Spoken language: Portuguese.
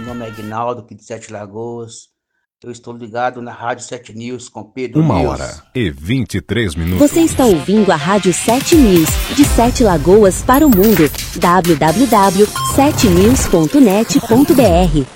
nome é Aguinaldo, aqui de Sete Lagoas. Eu estou ligado na Rádio 7 News com Pedro 1h23. Você está ouvindo a Rádio 7 News, de Sete Lagoas para o mundo. www.7news.net.br